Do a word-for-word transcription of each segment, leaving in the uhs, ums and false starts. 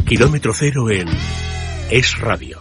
Kilómetro cero en Es Radio.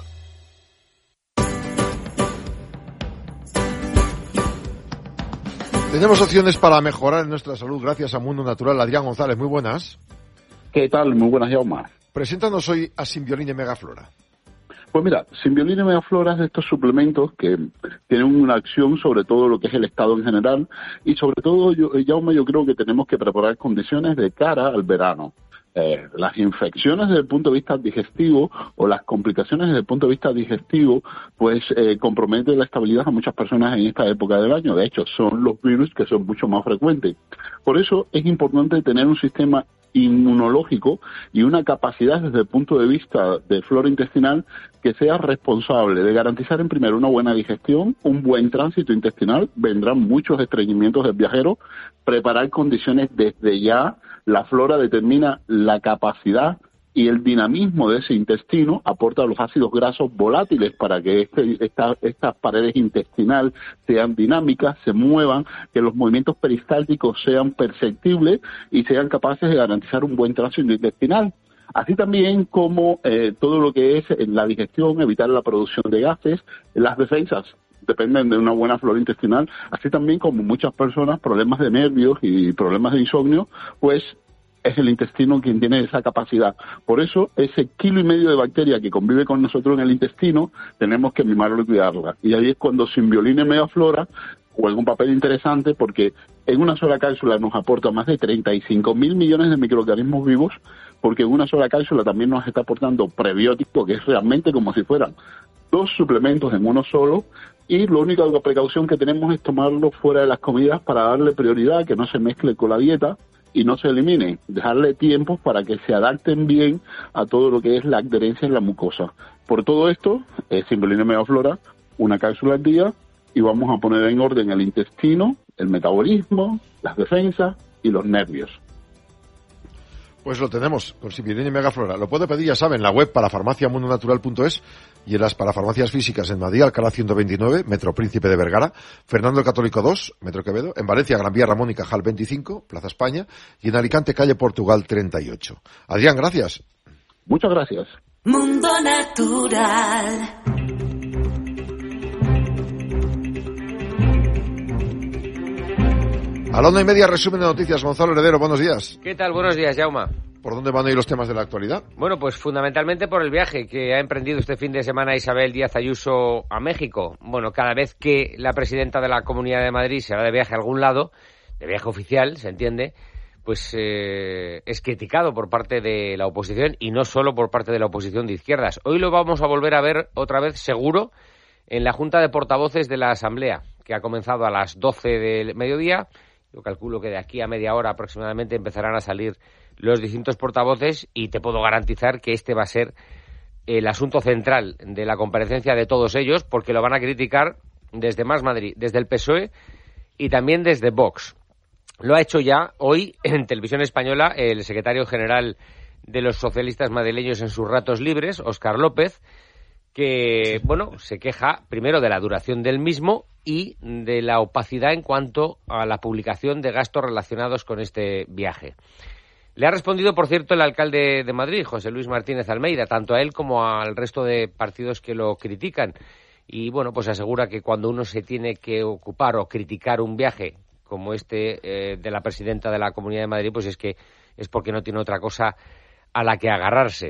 Tenemos opciones para mejorar nuestra salud gracias a Mundo Natural. Adrián González, muy buenas. ¿Qué tal? Muy buenas, Jaume. Preséntanos hoy a Simbioline Megaflora. Pues mira, Simbioline Megaflora es de estos suplementos que tienen una acción sobre todo lo que es el estado en general y sobre todo, yo, Jaume, yo creo que tenemos que preparar condiciones de cara al verano. Eh, las infecciones desde el punto de vista digestivo o las complicaciones desde el punto de vista digestivo pues eh, comprometen la estabilidad a muchas personas en esta época del año. De hecho, son los virus que son mucho más frecuentes. Por eso es importante tener un sistema inmunológico y una capacidad desde el punto de vista de flora intestinal que sea responsable de garantizar en primero una buena digestión, un buen tránsito intestinal, vendrán muchos estreñimientos del viajero, preparar condiciones desde ya. La flora determina la capacidad y el dinamismo de ese intestino, aporta los ácidos grasos volátiles para que este, esta, estas paredes intestinales sean dinámicas, se muevan, que los movimientos peristálticos sean perceptibles y sean capaces de garantizar un buen tránsito intestinal. Así también como eh, todo lo que es la digestión, evitar la producción de gases, las defensas dependen de una buena flora intestinal, así también como muchas personas, problemas de nervios y problemas de insomnio, pues es el intestino quien tiene esa capacidad. Por eso, ese kilo y medio de bacteria que convive con nosotros en el intestino, tenemos que mimarlo y cuidarla. Y ahí es cuando Simbioline Megaflora juega un papel interesante porque en una sola cápsula nos aporta más de treinta y cinco mil millones de microorganismos vivos, porque en una sola cápsula también nos está aportando prebiótico, que es realmente como si fueran dos suplementos en uno solo, y la única precaución que tenemos es tomarlo fuera de las comidas para darle prioridad, que no se mezcle con la dieta y no se elimine, dejarle tiempo para que se adapten bien a todo lo que es la adherencia en la mucosa. Por todo esto, es Simbioline Megaflora, una cápsula al día, y vamos a poner en orden el intestino, el metabolismo, las defensas y los nervios. Pues lo tenemos con Simbioline Megaflora. Lo puede pedir, ya saben, en la web para farmacia mundo natural punto es y en las parafarmacias físicas en Madrid, Alcalá ciento veintinueve, Metro Príncipe de Vergara, Fernando el Católico dos, Metro Quevedo, en Valencia, Gran Vía Ramón y Cajal veinticinco, Plaza España, y en Alicante, calle Portugal treinta y ocho. Adrián, gracias. Muchas gracias. Mundo Natural. A la una y media, resumen de noticias. Gonzalo Heredero, buenos días. ¿Qué tal? Buenos días, Jaume. ¿Por dónde van a ir los temas de la actualidad? Bueno, pues fundamentalmente por el viaje que ha emprendido este fin de semana Isabel Díaz Ayuso a México. Bueno, cada vez que la presidenta de la Comunidad de Madrid se va de viaje a algún lado, de viaje oficial, se entiende, pues eh, es criticado por parte de la oposición y no solo por parte de la oposición de izquierdas. Hoy lo vamos a volver a ver otra vez seguro en la Junta de Portavoces de la Asamblea, que ha comenzado a las doce del mediodía. Yo calculo que de aquí a media hora aproximadamente empezarán a salir los distintos portavoces y te puedo garantizar que este va a ser el asunto central de la comparecencia de todos ellos, porque lo van a criticar desde Más Madrid, desde el P S O E y también desde Vox. Lo ha hecho ya hoy en Televisión Española el secretario general de los socialistas madrileños en sus ratos libres, Óscar López, que, bueno, se queja primero de la duración del mismo y de la opacidad en cuanto a la publicación de gastos relacionados con este viaje. Le ha respondido, por cierto, el alcalde de Madrid, José Luis Martínez Almeida, tanto a él como al resto de partidos que lo critican. Y, bueno, pues asegura que cuando uno se tiene que ocupar o criticar un viaje como este eh, de la presidenta de la Comunidad de Madrid, pues es que es porque no tiene otra cosa a la que agarrarse.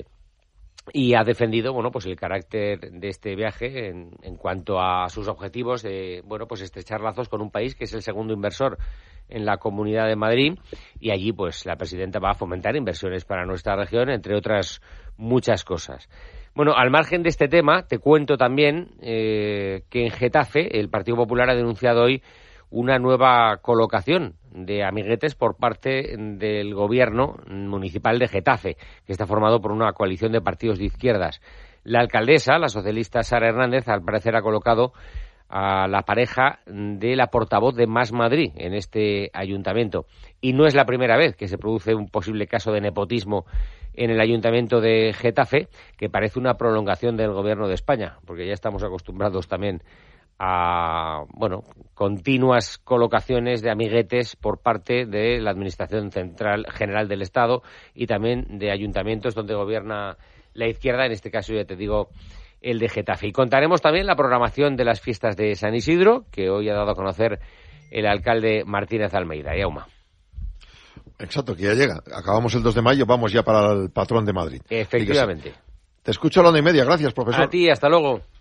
Y ha defendido, bueno, pues el carácter de este viaje en, en cuanto a sus objetivos de, bueno, pues estrechar lazos con un país que es el segundo inversor en la Comunidad de Madrid, y allí, pues, la presidenta va a fomentar inversiones para nuestra región, entre otras muchas cosas. Bueno, al margen de este tema, te cuento también eh, que en Getafe el Partido Popular ha denunciado hoy una nueva colocación de amiguetes por parte del gobierno municipal de Getafe, que está formado por una coalición de partidos de izquierdas. La alcaldesa, la socialista Sara Hernández, al parecer ha colocado a la pareja de la portavoz de Más Madrid en este ayuntamiento. Y no es la primera vez que se produce un posible caso de nepotismo en el ayuntamiento de Getafe, que parece una prolongación del gobierno de España, porque ya estamos acostumbrados también a, bueno, continuas colocaciones de amiguetes por parte de la Administración Central General del Estado y también de ayuntamientos donde gobierna la izquierda, en este caso ya te digo el de Getafe. Y contaremos también la programación de las fiestas de San Isidro, que hoy ha dado a conocer el alcalde Martínez Almeida. Yauma. Exacto, que ya llega. Acabamos el dos de mayo, vamos ya para el patrón de Madrid. Efectivamente. Te escucho a la una y media. Gracias, profesor. A ti, hasta luego.